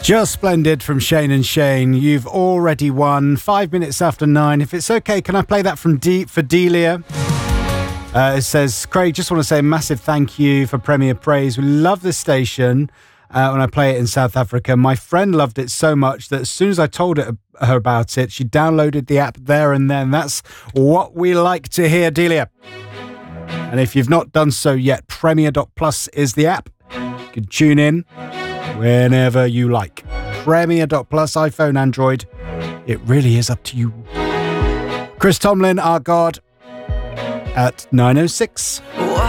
Just splendid from Shane and Shane. You've already won 5 minutes after 9. If it's okay, can I play that from for Delia? It says, Craig, just want to say a massive thank you for Premier Praise. We love this station when I play it in South Africa. My friend loved it so much that as soon as I told her about it, she downloaded the app there and then. That's what we like to hear, Delia. And if you've not done so yet, Premier.plus is the app. You can tune in whenever you like. Premier.plus, iPhone, Android. It really is up to you. Chris Tomlin, our God, at 9:06.